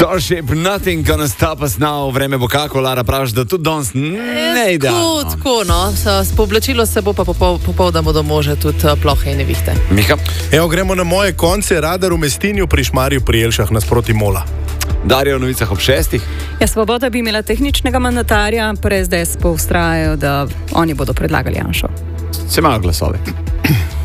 Starship, nothing gonna stop us now. Vreme bo kako, Lara, praviš, da tudi danes ne ide. Tako, no. S pooblačilo se bo pa popoldan bodo može tudi plohe in nevihte. Miha? Evo, gremo na moje konce. Radar v Mestinju pri Šmarju pri Jelšah nasproti Mola. Darja v novicah ob 6. Ja, Svoboda bi imela tehničnega mandatarja, pa SDS pa vztrajajo, da oni bodo predlagali Janšo. Se imajo glasove.